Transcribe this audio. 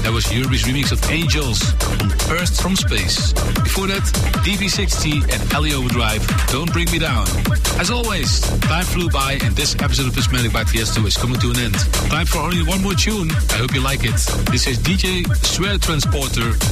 That was Yuri's remix of Angels on Earth from Space. Before that, DB60 and Ellie Overdrive, Don't Bring Me Down. As always, time flew by and this episode of Prismatic by Tiesto is coming to an end. Time for only one more tune. I hope you like it. This is DJ Swear Transporter